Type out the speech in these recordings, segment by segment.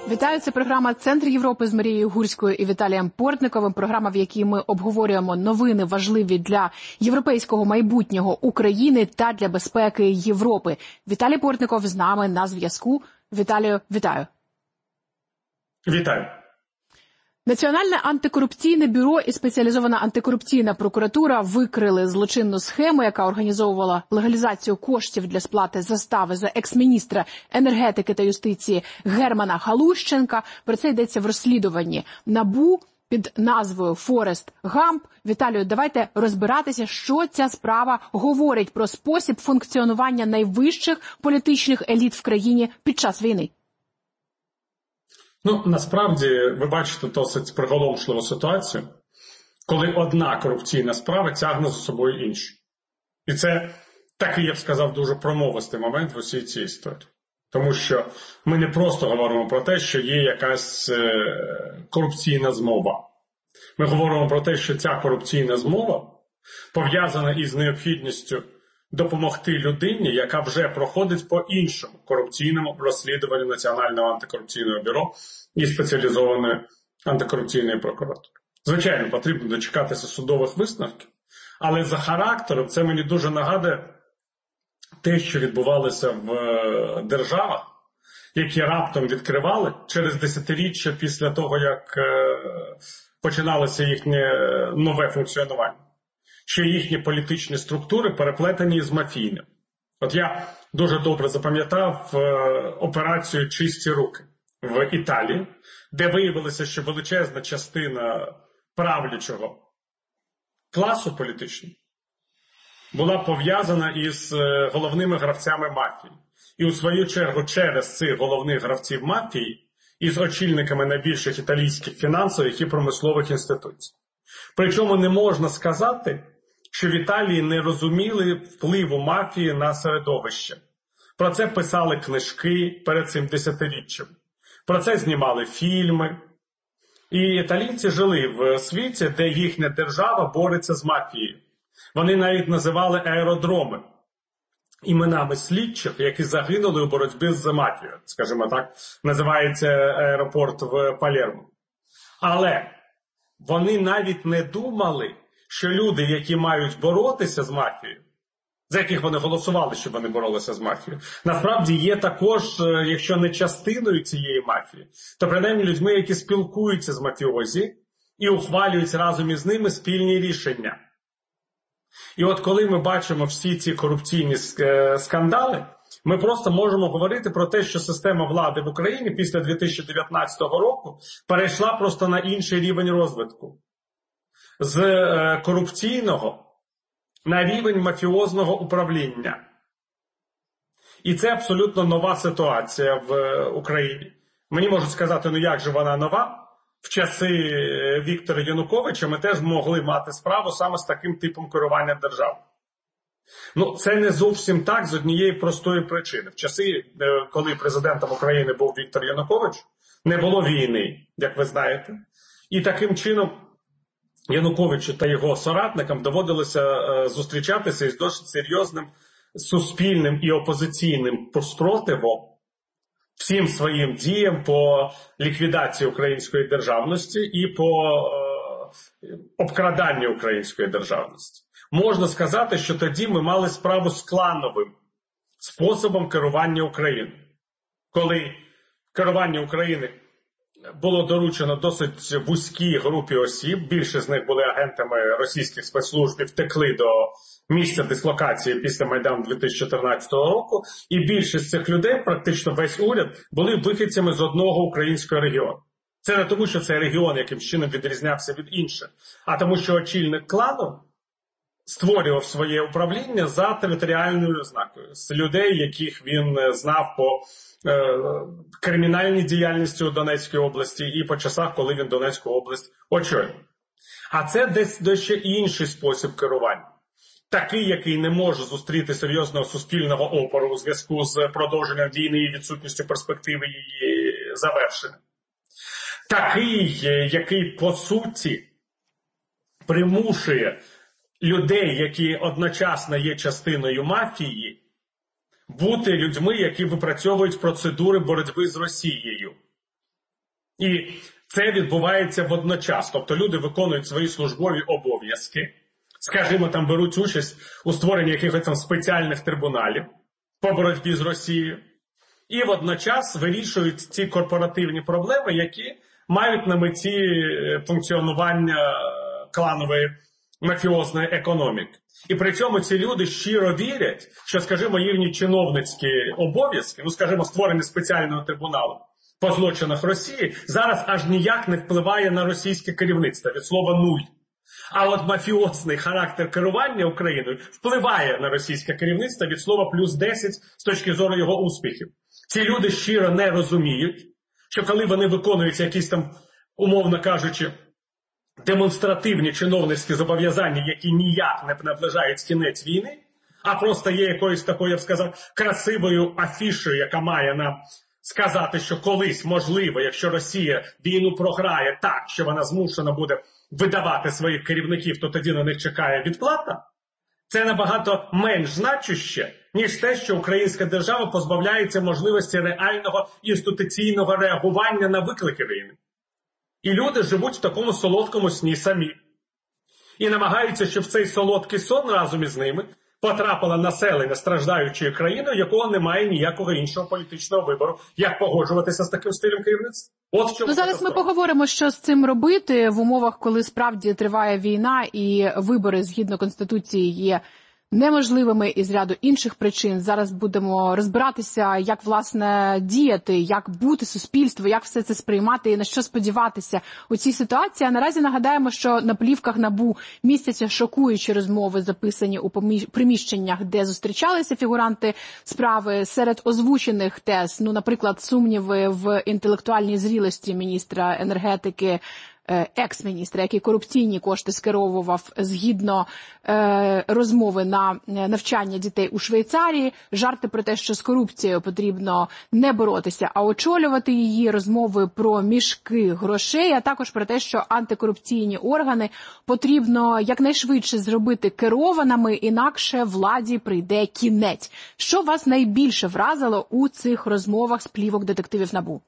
Вітаю, це програма «Центр Європи» з Марією Гурською і Віталієм Портниковим. Програма, в якій ми обговорюємо новини важливі для європейського майбутнього України та для безпеки Європи. Віталій Портников з нами на зв'язку. Віталію, вітаю. Вітаю. Національне антикорупційне бюро і спеціалізована антикорупційна прокуратура викрили злочинну схему, яка організовувала легалізацію коштів для сплати застави за екс-міністра енергетики та юстиції Германа Галущенка. Про це йдеться в розслідуванні НАБУ під назвою «Форест Гамп». Віталію, давайте розбиратися, що ця справа говорить про спосіб функціонування найвищих політичних еліт в країні під час війни. Насправді, ви бачите досить приголомшливу ситуацію, коли одна корупційна справа тягне за собою іншу. І це такий, я б сказав, дуже промовистий момент в усій цій історії. Тому що ми не просто говоримо про те, що є якась корупційна змова. Ми говоримо про те, що ця корупційна змова пов'язана із необхідністю допомогти людині, яка вже проходить по іншому корупційному розслідуванню Національного антикорупційного бюро і спеціалізованої антикорупційної прокуратури. Звичайно, потрібно дочекатися судових висновків, але за характером це мені дуже нагадує те, що відбувалося в державах, які раптом відкривали через десятиріччя після того, як починалося їхнє нове функціонування, що їхні політичні структури переплетені з мафійним. От я дуже добре запам'ятав операцію «Чисті руки» в Італії, де виявилося, що величезна частина правлячого класу політичного була пов'язана із головними гравцями мафії. І у свою чергу через цих головних гравців мафії із очільниками найбільших італійських фінансових і промислових інституцій. Причому не можна сказати, що в Італії не розуміли впливу мафії на середовище. Про це писали книжки перед цим десятиріччям. Про це знімали фільми. І італійці жили в світі, де їхня держава бореться з мафією. Вони навіть називали аеродроми іменами слідчих, які загинули у боротьбі з мафією. Скажімо так, називається аеропорт в Палермо. Але вони навіть не думали, що люди, які мають боротися з мафією, за яких вони голосували, щоб вони боролися з мафією, насправді є також, якщо не частиною цієї мафії, то принаймні людьми, які спілкуються з мафіозі і ухвалюють разом із ними спільні рішення. І от коли ми бачимо всі ці корупційні скандали, ми просто можемо говорити про те, що система влади в Україні після 2019 року перейшла просто на інший рівень розвитку. З корупційного на рівень мафіозного управління. І це абсолютно нова ситуація в Україні. Мені можуть сказати, як же вона нова? В часи Віктора Януковича ми теж могли мати справу саме з таким типом керування державою. Це не зовсім так з однієї простої причини. В часи, коли президентом України був Віктор Янукович, не було війни, як ви знаєте. І таким чином Януковичу та його соратникам доводилося зустрічатися із досить серйозним суспільним і опозиційним спротивом всім своїм діям по ліквідації української державності і по обкраданню української державності. Можна сказати, що тоді ми мали справу з клановим способом керування Україною. Коли керування України було доручено досить вузькій групі осіб, більше з них були агентами російських спецслужб і втекли до місця дислокації після Майдану 2014 року, і більшість цих людей, практично весь уряд, були вихідцями з одного українського регіону. Це не тому, що цей регіон якимсь чином відрізнявся від інших, а тому, що очільник клану створював своє управління за територіальною ознакою, з людей, яких він знав по кримінальній діяльності у Донецькій області і по часах, коли він Донецьку область очолював. А це десь дещо інший спосіб керування. Такий, який не може зустріти серйозного суспільного опору у зв'язку з продовженням війни і відсутністю перспективи її завершення. Такий, який по суті примушує людей, які одночасно є частиною мафії, бути людьми, які випрацьовують процедури боротьби з Росією. І це відбувається водночас. Тобто люди виконують свої службові обов'язки, скажімо, там беруть участь у створенні якихось там спеціальних трибуналів по боротьбі з Росією. І водночас вирішують ці корпоративні проблеми, які мають на меті функціонування кланової мафіозної економіки. І при цьому ці люди щиро вірять, що, скажімо, їхні чиновницькі обов'язки, скажімо, створення спеціального трибуналу по злочинах Росії, зараз аж ніяк не впливає на російське керівництво, від слова нуль. А от мафіозний характер керування Україною впливає на російське керівництво від слова плюс 10 з точки зору його успіхів. Ці люди щиро не розуміють, що коли вони виконують якісь там, умовно кажучи, демонстративні чиновницькі зобов'язання, які ніяк не наближають кінець війни, а просто є якоюсь такою, я б сказав, красивою афішою, яка має нам сказати, що колись, можливо, якщо Росія війну програє так, що вона змушена буде видавати своїх керівників, то тоді на них чекає відплата, це набагато менш значуще, ніж те, що українська держава позбавляється можливості реального інституційного реагування на виклики війни. І люди живуть в такому солодкому сні самі. І намагаються, щоб в цей солодкий сон разом із ними потрапило населення страждаючої країни, якого немає ніякого іншого політичного вибору, як погоджуватися з таким стилем керівництва. От в чому зараз ми поговоримо, що з цим робити в умовах, коли справді триває війна і вибори згідно Конституції є неможливими із ряду інших причин. Зараз будемо розбиратися, як, власне, діяти, як бути суспільству, як все це сприймати і на що сподіватися у цій ситуації. А наразі нагадаємо, що на плівках НАБУ містяться шокуючі розмови, записані у приміщеннях, де зустрічалися фігуранти справи. Серед озвучених тез, наприклад, сумніви в інтелектуальній зрілості міністра енергетики, екс-міністра, який корупційні кошти скеровував згідно розмови на навчання дітей у Швейцарії, жарти про те, що з корупцією потрібно не боротися, а очолювати її, розмови про мішки грошей, а також про те, що антикорупційні органи потрібно якнайшвидше зробити керованими, інакше владі прийде кінець. Що вас найбільше вразило у цих розмовах з плівок детективів НАБУ?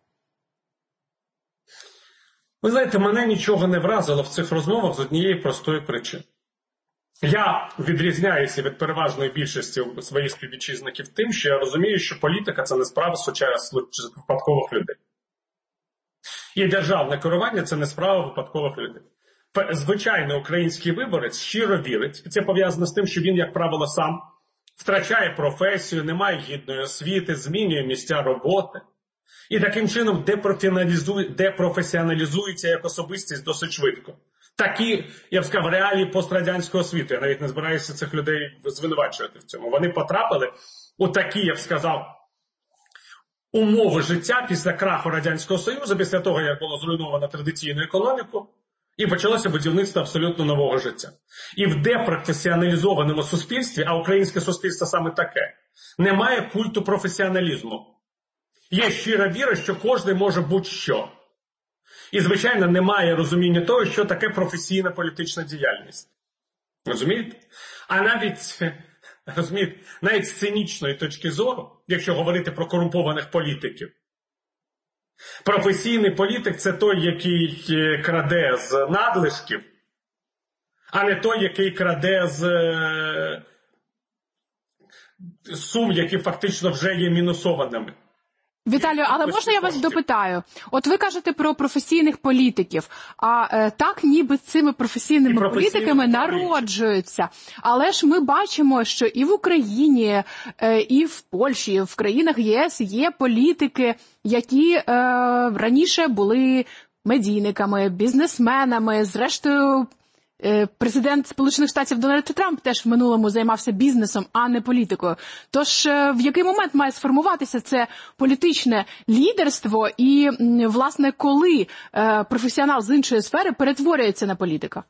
Ви знаєте, мене нічого не вразило в цих розмовах з однієї простої причини. Я відрізняюся від переважної більшості своїх співвітчизників тим, що я розумію, що політика – це не справа випадкових людей. І державне керування – це не справа випадкових людей. Звичайно, український виборець щиро вірить, і це пов'язано з тим, що він, як правило, сам втрачає професію, не має гідної освіти, змінює місця роботи. І таким чином депрофесіоналізується як особистість досить швидко. Такі, я б сказав, реалії пострадянського світу. Я навіть не збираюся цих людей звинувачувати в цьому. Вони потрапили у такі, я б сказав, умови життя після краху Радянського Союзу, після того, як було зруйновано традиційну економіку, і почалося будівництво абсолютно нового життя. І в депрофесіоналізованому суспільстві, а українське суспільство саме таке, немає культу професіоналізму. Є щира віра, що кожен може будь-що. І, звичайно, немає розуміння того, що таке професійна політична діяльність. Розумієте? А навіть з цинічної точки зору, якщо говорити про корумпованих політиків, професійний політик – це той, який краде з надлишків, а не той, який краде з сум, які фактично вже є мінусованими. Віталію, але можна я вас допитаю? От ви кажете про професійних політиків, а так ніби з цими професійними політиками народжуються. Але ж ми бачимо, що і в Україні, і в Польщі, і в країнах ЄС є політики, які раніше були медійниками, бізнесменами, зрештою, президент Сполучених Штатів Дональд Трамп теж в минулому займався бізнесом, а не політикою. Тож в який момент має сформуватися це політичне лідерство і, власне, коли професіонал з іншої сфери перетворюється на політика?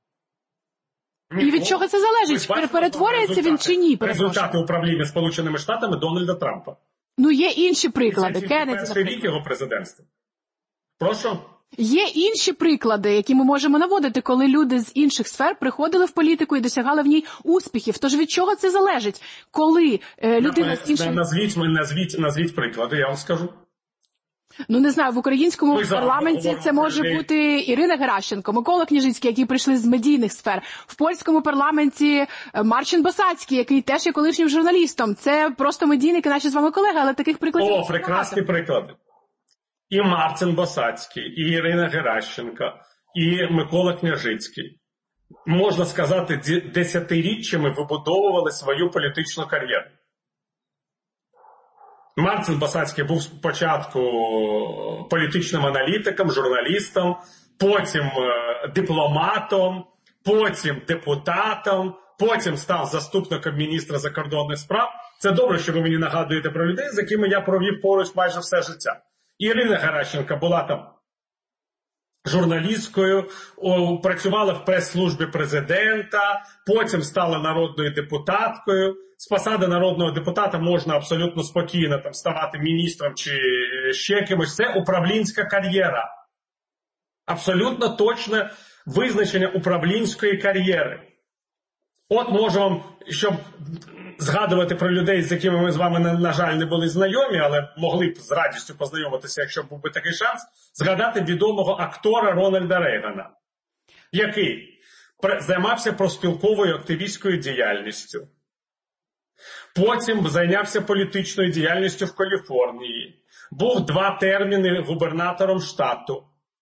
І від чого це залежить? Перетворюється він чи ні? Результати управління Сполученими Штатами Дональда Трампа. Є інші приклади. Перший рік його президентства. Прошу? Є інші приклади, які ми можемо наводити, коли люди з інших сфер приходили в політику і досягали в ній успіхів. Тож від чого це залежить? Коли людина з інших... Назвіть приклади, я вам скажу. Ну, не знаю, в українському парламенті це може бути Ірина Геращенко, Микола Княжицький, які прийшли з медійних сфер. В польському парламенті Марчин Босацький, який теж є колишнім журналістом. Це просто медійники, наші з вами колеги, але таких прикладів... О, прекрасні приклади. І Марчин Босацький, і Ірина Геращенко, і Микола Княжицький. Можна сказати, десятиріччями вибудовували свою політичну кар'єру. Марчин Босацький був спочатку політичним аналітиком, журналістом, потім дипломатом, потім депутатом, потім став заступником міністра закордонних справ. Це добре, що ви мені нагадуєте про людей, з якими я провів поруч майже все життя. Ірина Геращенко була там журналісткою, працювала в прес-службі президента, потім стала народною депутаткою. З посади народного депутата можна абсолютно спокійно там ставати міністром чи ще кимось. Це управлінська кар'єра. Абсолютно точне визначення управлінської кар'єри. От можу вам, щоб згадувати про людей, з якими ми з вами, на жаль, не були знайомі, але могли б з радістю познайомитися, якщо б був би такий шанс, згадати відомого актора Рональда Рейгана, який займався профспілковою активістською діяльністю. Потім зайнявся політичною діяльністю в Каліфорнії. Був 2 терміни губернатором штату.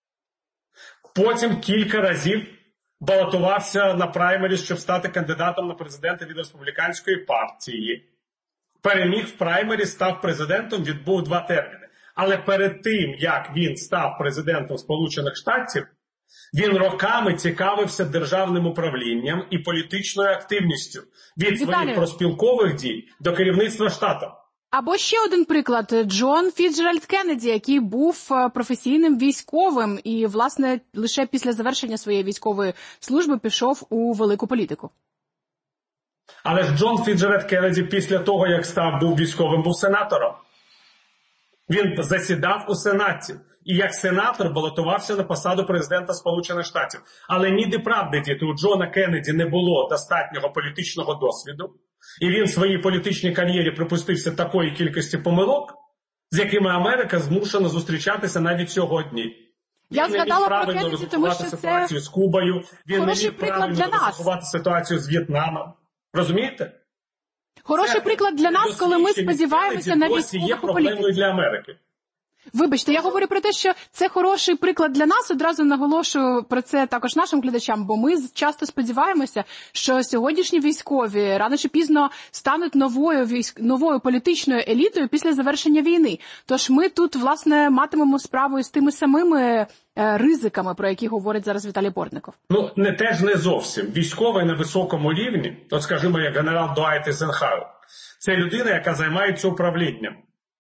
Потім кілька разів балотувався на праймеріс, щоб стати кандидатом на президента від республіканської партії. Переміг в праймеріс, став президентом, відбув 2 терміни. Але перед тим, як він став президентом Сполучених Штатів, він роками цікавився державним управлінням і політичною активністю від своїх профспілкових дій до керівництва штату. Або ще один приклад. Джон Фіцджеральд Кеннеді, який був професійним військовим і, власне, лише після завершення своєї військової служби пішов у велику політику. Але ж Джон Фіцджеральд Кеннеді після того, як був військовим, був сенатором. Він засідав у Сенаті. І як сенатор балотувався на посаду президента Сполучених Штатів. Але ніде правди, діти, у Джона Кеннеді не було достатнього політичного досвіду. І він в своїй політичній кар'єрі припустився такої кількості помилок, з якими Америка змушена зустрічатися навіть сьогодні. Я згадала про Кеннеді, тому що ситуацію з Кубою, він не міг правильно розрахувати ситуацію з В'єтнамом. Розумієте? Хороший приклад для нас, коли ми сподіваємося на військових у політиці. Для Америки. Вибачте, я говорю про те, що це хороший приклад для нас, одразу наголошую про це також нашим глядачам, бо ми часто сподіваємося, що сьогоднішні військові рано чи пізно стануть новою політичною елітою після завершення війни. Тож ми тут, власне, матимемо справу із тими самими ризиками, про які говорить зараз Віталій Бортников. Ну, теж не зовсім. Військовий на високому рівні, от скажімо, як генерал Дуайт Ейзенхауер, це людина, яка займається управлінням.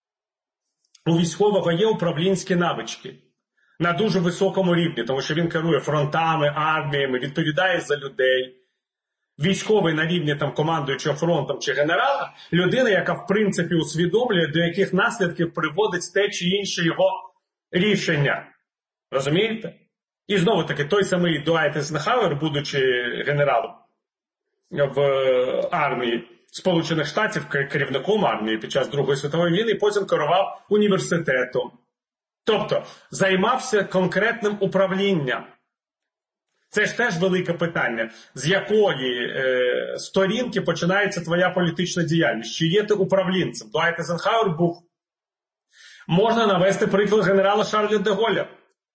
У військового є управлінські навички на дуже високому рівні, тому що він керує фронтами, арміями, відповідає за людей. Військовий на рівні там командуючого фронтом чи генерала – людина, яка в принципі усвідомлює, до яких наслідків приводить те чи інше його рішення. Розумієте? І знову-таки той самий Дуайт Ейзенхауер, будучи генералом в армії Сполучених Штатів, керівником армії під час Другої світової війни, потім керував університетом. Тобто, займався конкретним управлінням. Це ж теж велике питання. З якої сторінки починається твоя політична діяльність? Чи є ти управлінцем? Дуайт Ейзенхауер був. Можна навести приклад генерала Шарля де Голля,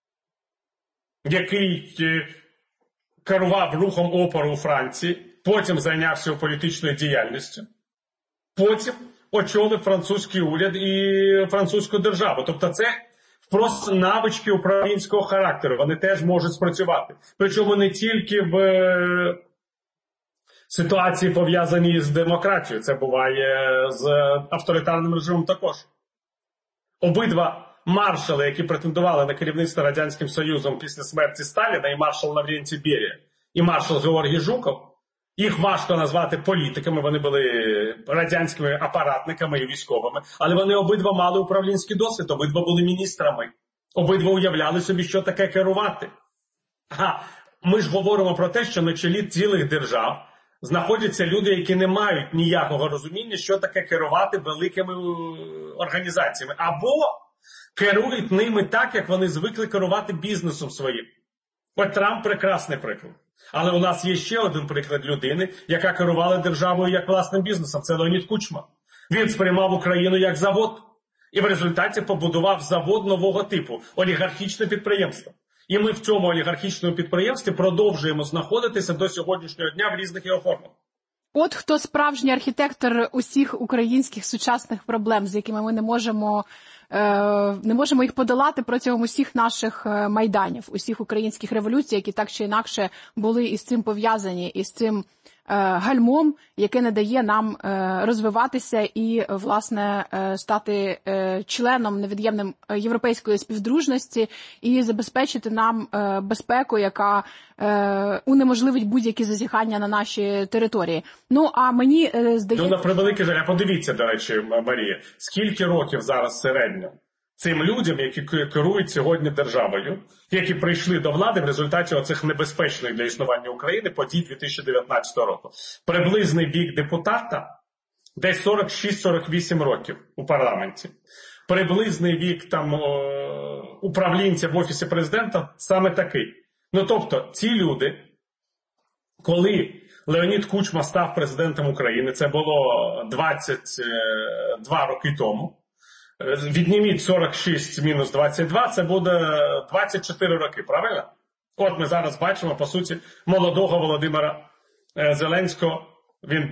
який керував рухом опору у Франції, потім зайнявся політичною діяльністю, потім очолив французький уряд і французьку державу. Тобто це просто навички управлінського характеру, вони теж можуть спрацювати. Причому не тільки в ситуації, пов'язані з демократією, це буває з авторитарним режимом також. Обидва маршали, які претендували на керівництво Радянським Союзом після смерті Сталіна, і маршал Лаврентій Берія, і маршал Георгій Жуков, їх важко назвати політиками, вони були радянськими апаратниками і військовими, але вони обидва мали управлінський досвід, обидва були міністрами, обидва уявляли собі, що таке керувати. Ми ж говоримо про те, що на чолі цілих держав знаходяться люди, які не мають ніякого розуміння, що таке керувати великими організаціями. Або керують ними так, як вони звикли керувати бізнесом своїм. От Трамп – прекрасний приклад. Але у нас є ще один приклад людини, яка керувала державою як власним бізнесом. Це Леонід Кучма. Він сприймав Україну як завод. І в результаті побудував завод нового типу – олігархічне підприємство. І ми в цьому олігархічному підприємстві продовжуємо знаходитися до сьогоднішнього дня в різних його формах. От хто справжній архітектор усіх українських сучасних проблем, з якими ми не можемо їх подолати протягом усіх наших майданів, усіх українських революцій, які так чи інакше були із цим пов'язані, із цим гальмом, яке не дає нам розвиватися і, власне, стати членом невід'ємним європейської співдружності і забезпечити нам безпеку, яка унеможливить будь-які зазіхання на наші території. Ну, а мені здається... на превеликий жаль, подивіться, до речі, Марія, скільки років зараз середньо цим людям, які керують сьогодні державою, які прийшли до влади в результаті оцих небезпечних для існування України подій 2019 року. Приблизний вік депутата десь 46-48 років у парламенті. Приблизний вік там управлінця в Офісі президента саме такий. Ну, тобто, ці люди, коли Леонід Кучма став президентом України, це було 22 роки тому, відніміть 46 мінус 22, це буде 24 роки, правильно? От ми зараз бачимо, по суті, молодого Володимира Зеленського. Він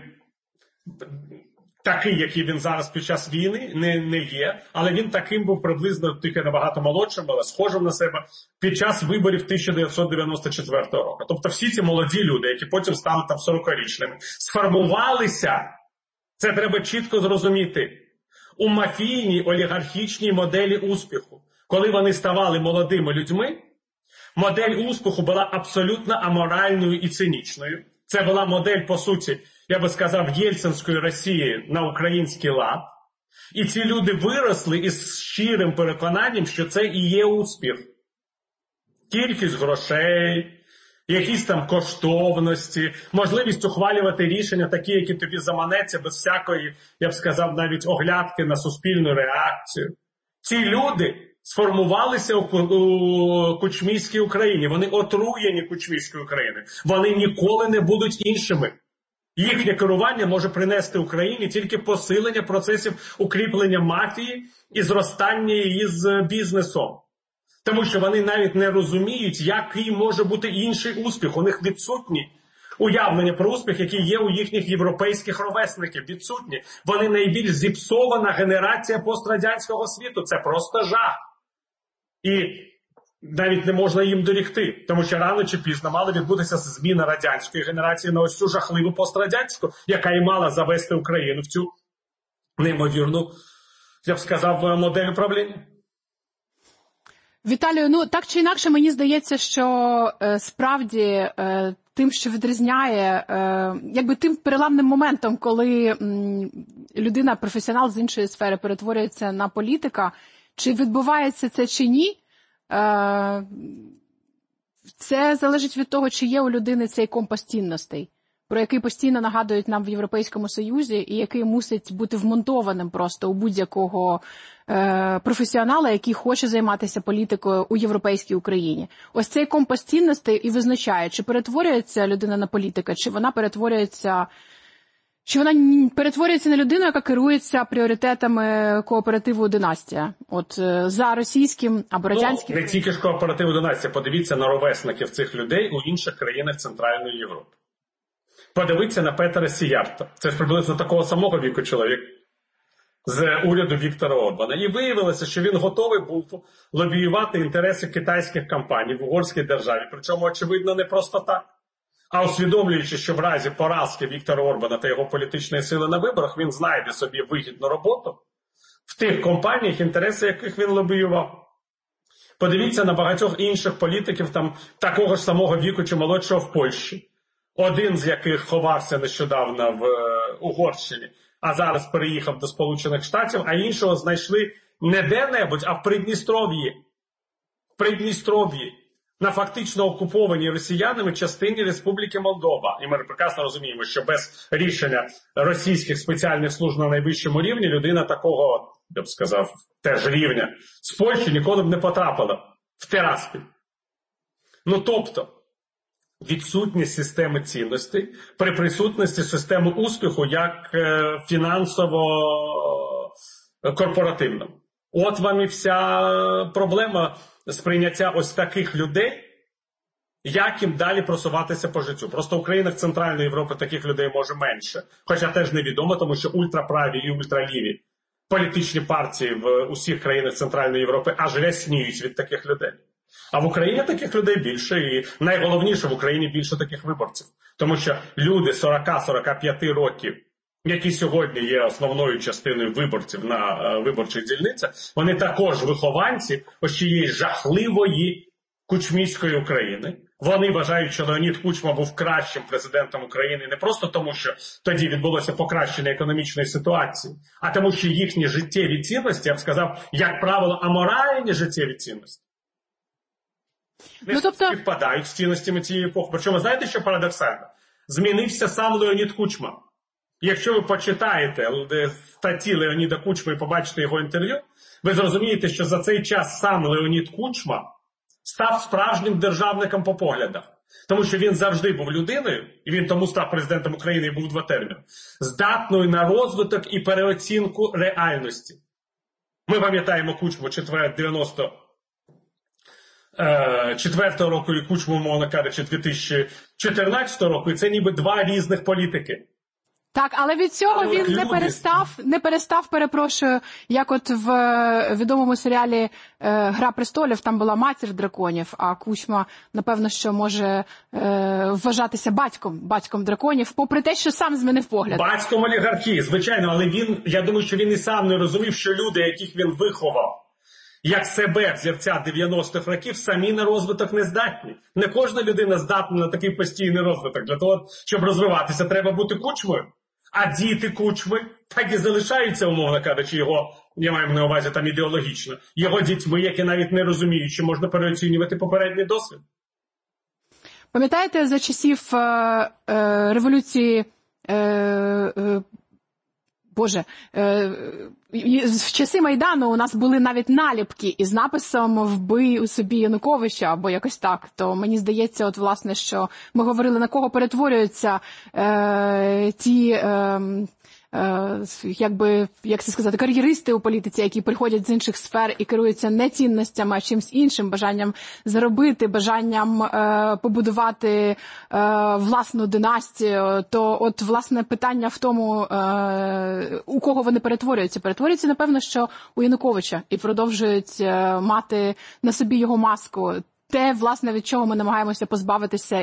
такий, який він зараз під час війни, не є, але він таким був приблизно, тільки набагато молодшим, але схожим на себе, під час виборів 1994 року. Тобто всі ці молоді люди, які потім стануть там 40-річними, сформувалися, це треба чітко зрозуміти, у мафійній олігархічній моделі успіху. Коли вони ставали молодими людьми, модель успіху була абсолютно аморальною і цинічною. Це була модель, по суті, я би сказав, єльцинської Росії на український лад. І ці люди виросли із щирим переконанням, що це і є успіх. Кількість грошей, якісь там коштовності, можливість ухвалювати рішення такі, які тобі заманеться, без всякої, я б сказав, навіть оглядки на суспільну реакцію. Ці люди сформувалися у кучмівській Україні. Вони отруєні кучмівською Україною. Вони ніколи не будуть іншими. Їхнє керування може принести Україні тільки посилення процесів укріплення мафії і зростання її з бізнесом. Тому що вони навіть не розуміють, який може бути інший успіх. У них відсутні уявлення про успіх, які є у їхніх європейських ровесників. Відсутні. Вони найбільш зіпсована генерація пострадянського світу. Це просто жах. І навіть не можна їм дорігти. Тому що рано чи пізно мала відбутися зміна радянської генерації на ось цю жахливу пострадянську, яка і мала завести Україну в цю неймовірну, я б сказав, модель управління. Віталію, ну так чи інакше, мені здається, що справді тим, що відрізняє, якби тим переламним моментом, коли людина, професіонал з іншої сфери перетворюється на політика, чи відбувається це чи ні, це залежить від того, чи є у людини цей компас цінностей, про який постійно нагадують нам в Європейському Союзі і який мусить бути вмонтованим просто у будь-якого професіонала, який хоче займатися політикою у європейській Україні. Ось цей компас цінностей і визначає, чи перетворюється людина на політика, чи вона перетворюється на людину, яка керується пріоритетами кооперативу «Династія». От за російським або радянським... Не тільки ж кооперативу «Династія». Подивіться на ровесників цих людей у інших країнах Центральної Європи. Подивіться на Петера Сіярто. Це ж приблизно такого самого віку чоловік з уряду Віктора Орбана. І виявилося, що він готовий був лобіювати інтереси китайських компаній в угорській державі. Причому, очевидно, не просто так. А усвідомлюючи, що в разі поразки Віктора Орбана та його політичної сили на виборах, він знайде собі вигідну роботу в тих компаніях, інтереси яких він лобіював. Подивіться на багатьох інших політиків там такого ж самого віку чи молодшого в Польщі. Один з яких ховався нещодавно в Угорщині, а зараз переїхав до Сполучених Штатів, а іншого знайшли не де-небудь, а в Придністров'ї. В Придністров'ї. На фактично окупованій росіянами частині Республіки Молдова. І ми прекрасно розуміємо, що без рішення російських спеціальних служб на найвищому рівні людина такого я б сказав, теж рівня з Польщі, ніколи б не потрапила в Тирасполь. Ну, тобто, відсутність системи цінностей при присутності системи успіху як фінансово-корпоративному. От вам і вся проблема сприйняття ось таких людей, як їм далі просуватися по життю. Просто в країнах Центральної Європи таких людей може менше. Хоча теж невідомо, тому що ультраправі і ультраліві політичні партії в усіх країнах Центральної Європи аж рясніють від таких людей. А в Україні таких людей більше, і найголовніше, в Україні більше таких виборців. Тому що люди 40-45 років, які сьогодні є основною частиною виборців на виборчих дільницях, вони також вихованці ось цієї жахливої кучмівської України. Вони вважають, що Леонід Кучма був кращим президентом України не просто тому, що тоді відбулося покращення економічної ситуації, а тому, що їхні життєві цінності, я б сказав, як правило, аморальні життєві цінності, не співпадають з цінностями цієї епохи. Причому, знаєте, що парадоксально? Змінився сам Леонід Кучма. Якщо ви почитаєте статті Леоніда Кучми і побачите його інтерв'ю, ви зрозумієте, що за цей час сам Леонід Кучма став справжнім державником по поглядах. Тому що він завжди був людиною, і він тому став президентом України і був 2 терміни, здатною на розвиток і переоцінку реальності. Ми пам'ятаємо Кучму 94-го року і Кучму, мовно кажучи, 2014 року, і це ніби 2 різних політики. Так, але від цього він не перестав, перепрошую, як от в відомому серіалі «Гра престолів» там була матір драконів, а Кучма, напевно, що може вважатися батьком драконів, попри те, що сам змінив погляд. Батьком олігархії, звичайно, але я думаю, що він і сам не розумів, що люди, яких він виховав, як себе взірця 90-х років, самі на розвиток не здатні. Не кожна людина здатна на такий постійний розвиток. Для того, щоб розвиватися, треба бути Кучмою. А діти Кучми так і залишаються, умовно кажучи, його, я маю на увазі там ідеологічно, його дітьми, які навіть не розуміють, що можна переоцінювати попередній досвід. Пам'ятаєте, за часів революції, в часи Майдану у нас були навіть наліпки із написом «Вбий у собі Януковича» або якось так. То мені здається, от власне, що ми говорили, на кого перетворюються ті, як це сказати, кар'єристи у політиці, які приходять з інших сфер і керуються не цінностями, а чимсь іншим, бажанням заробити, бажанням побудувати власну династію. То от, власне, питання в тому, у кого вони перетворюються. Перетворюються, напевно, що у Януковича і продовжують мати на собі його маску. Те, власне, від чого ми намагаємося позбавитися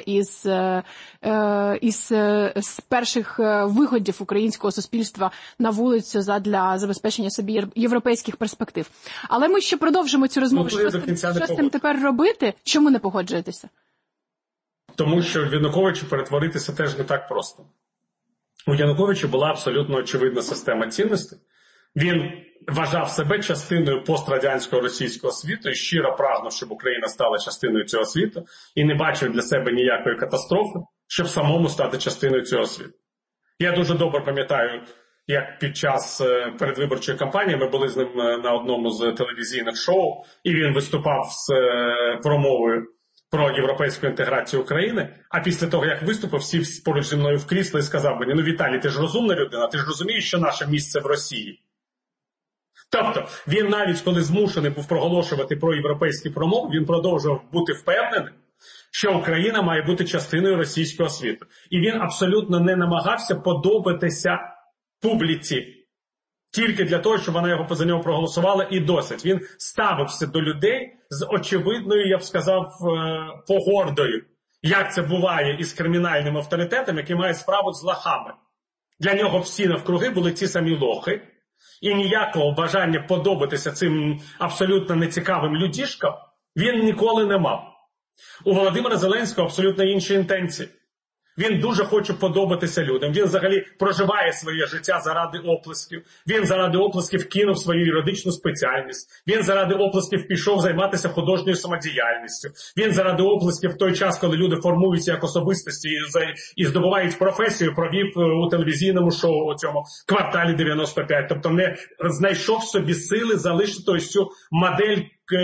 із перших виходів українського суспільства на вулицю задля забезпечення собі європейських перспектив. Але ми ще продовжимо цю розмову. Що з цим тепер робити? Чому не погоджуєтеся? Тому що в Януковича перетворитися теж не так просто. У Януковича була абсолютно очевидна система цінностей. Він вважав себе частиною пострадянського російського світу і щиро прагнув, щоб Україна стала частиною цього світу, і не бачив для себе ніякої катастрофи, щоб самому стати частиною цього світу. Я дуже добре пам'ятаю, як під час передвиборчої кампанії ми були з ним на одному з телевізійних шоу, і він виступав з промовою про європейську інтеграцію України, а після того, як виступив, сів поруч зі мною в крісло і сказав мені: «Ну, Віталій, ти ж розумна людина, ти ж розумієш, що наше місце в Росії». Тобто, він навіть коли змушений був проголошувати про європейські промови, він продовжував бути впевненим, що Україна має бути частиною російського світу. І він абсолютно не намагався подобатися публіці тільки для того, щоб вона за нього проголосувала, і досить. Він ставився до людей з очевидною, я б сказав, погордою. Як це буває із кримінальним авторитетом, який має справу з лохами. Для нього всі навкруги були ті самі лохи, і ніякого бажання подобатися цим абсолютно нецікавим людішкам він ніколи не мав. У Володимира Зеленського абсолютно інші інтенції. Він дуже хоче подобатися людям. Він взагалі проживає своє життя заради оплесків. Він заради оплесків кинув свою юридичну спеціальність. Він заради оплесків пішов займатися художньою самодіяльністю. Він заради оплесків в той час, коли люди формуються як особистості і здобувають професію, провів у телевізійному шоу у цьому «Кварталі 95». Тобто не знайшов собі сили залишити ось цю модель,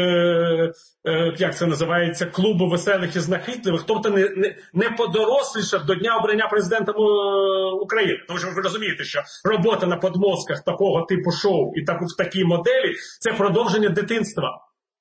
як це називається, клубу веселих і знахитливих, тобто не подорослішав до дня обрання президентом України. Тому що ви розумієте, що робота на подмозках такого типу шоу і в такій моделі – це продовження дитинства.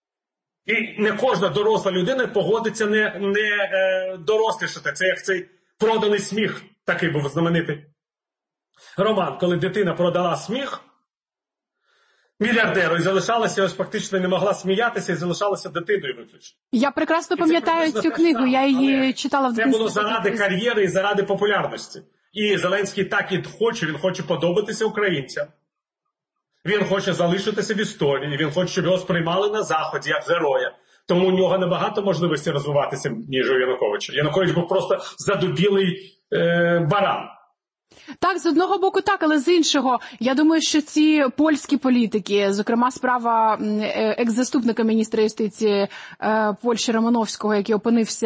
І не кожна доросла людина погодиться не дорослішати. Це як цей проданий сміх, такий був знаменитий роман, коли дитина продала сміх мільярдеру і залишалася, ось фактично не могла сміятися і залишалася дитиною виключно. Я прекрасно пам'ятаю цю книгу, я її читала в дитинстві. Це було заради кар'єри і заради популярності. І Зеленський так і хоче, він хоче подобатися українцям. Він хоче залишитися в історії, він хоче, щоб його сприймали на Заході як героя. Тому у нього набагато можливостей розвиватися, ніж у Януковича. Янукович був просто задубілий баран. Так, з одного боку так, але з іншого, я думаю, що ці польські політики, зокрема справа екс-заступника міністра юстиції Польщі Романовського, який опинився,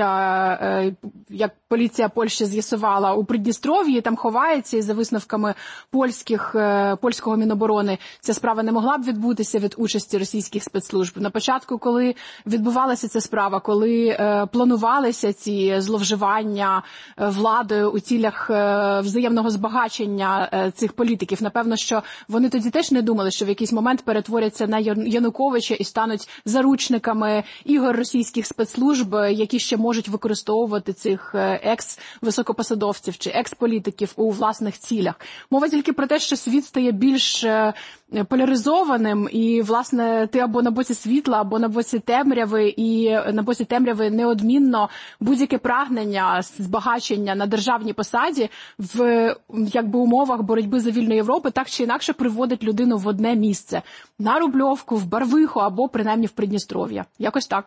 як поліція Польщі з'ясувала, у Придністров'ї, там ховається, і за висновками польського Міноборони ця справа не могла б відбутися від участі російських спецслужб. На початку, коли відбувалася ця справа, коли планувалися ці зловживання владою у цілях взаємного збагачення цих політиків, напевно, що вони тоді теж не думали, що в якийсь момент перетворяться на Януковича і стануть заручниками ігор російських спецслужб, які ще можуть використовувати цих екс-високопосадовців чи екс-політиків у власних цілях. Мова тільки про те, що світ стає більш поляризованим, і, власне, ти або на боці світла, або на боці темряви, і на боці темряви неодмінно будь-яке прагнення збагачення на державній посаді в умовах боротьби за вільну Європу так чи інакше приводить людину в одне місце – на Рубльовку, в Барвиху або принаймні в Придністров'я. Якось так.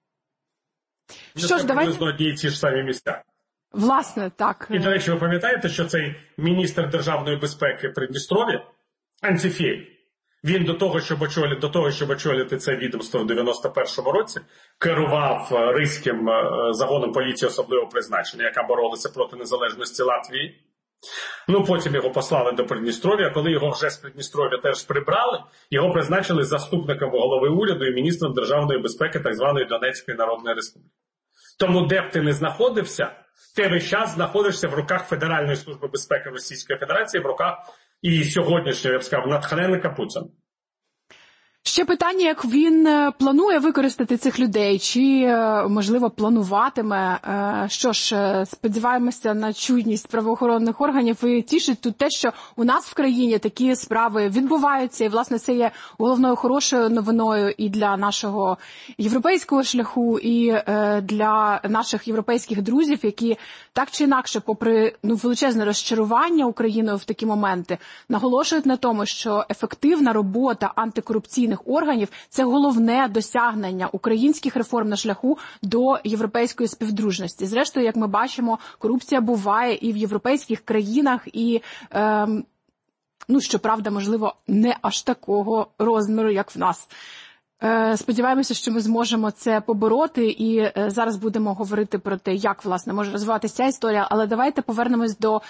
Що ж, давайте... одні і ті ж самі місця. Власне, так. І, до речі, ви пам'ятаєте, що цей міністр державної безпеки Придністров'я, Анцифєєв, він до того, щоб очолити це відомство в 91-му році, керував Ризьким загоном поліції особливого призначення, яка боролася проти незалежності Латвії. Потім його послали до Придністров'я. Коли його вже з Придністров'я теж прибрали, його призначили заступником голови уряду і міністром державної безпеки так званої Донецької Народної Республіки. Тому де б ти не знаходився, ти весь час знаходишся в руках Федеральної служби безпеки Російської Федерації, в руках і сьогоднішнього, я б сказав, натхненника Путіна. Ще питання, як він планує використати цих людей, чи, можливо, плануватиме. Що ж, сподіваємося на чуйність правоохоронних органів, і тішить тут те, що у нас в країні такі справи відбуваються, і, власне, це є головною хорошою новиною і для нашого європейського шляху, і для наших європейських друзів, які так чи інакше, попри величезне розчарування Україною в такі моменти, наголошують на тому, що ефективна робота антикорупційних органів – це головне досягнення українських реформ на шляху до європейської співдружності. Зрештою, як ми бачимо, корупція буває і в європейських країнах, і, щоправда, можливо, не аж такого розміру, як в нас. Сподіваємося, що ми зможемо це побороти, і зараз будемо говорити про те, як, власне, може розвиватися ця історія. Але давайте повернемось до